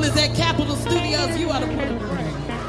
is at Capitol Studios. You ought to put a break.